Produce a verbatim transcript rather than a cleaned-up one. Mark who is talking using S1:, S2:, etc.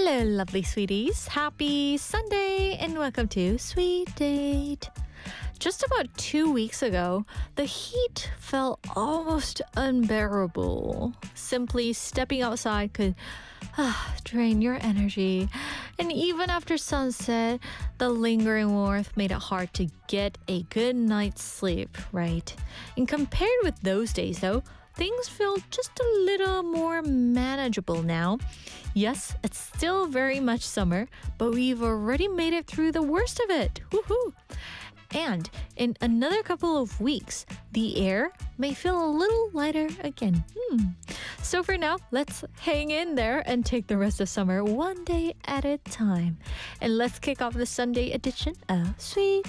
S1: Hello, lovely sweeties. Happy Sunday and welcome to Sweet Date. Just about two weeks ago, the heat felt almost unbearable. Simply stepping outside could ah, drain your energy. And even after sunset, the lingering warmth made it hard to get a good night's sleep, right? And compared with those days, though, things feel just a little more manageable now. Yes, it's still very much summer, but we've already made it through the worst of it. Woohoo! And in another couple of weeks, the air may feel a little lighter again. Hmm. So for now, let's hang in there and take the rest of summer one day at a time. And let's kick off the Sunday edition of Sweet